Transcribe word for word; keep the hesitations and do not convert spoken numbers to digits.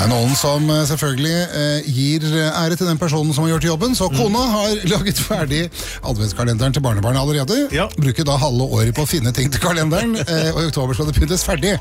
Det er noen som eh, selvfølgelig eh, gir ære til den personen som har gjort jobben, så kona har laget ferdig adventskalenderen til barnebarnet allerede. Ja. Bruker da halve året på å finne ting til kalenderen, eh, og i oktober skal det pyntes ferdig.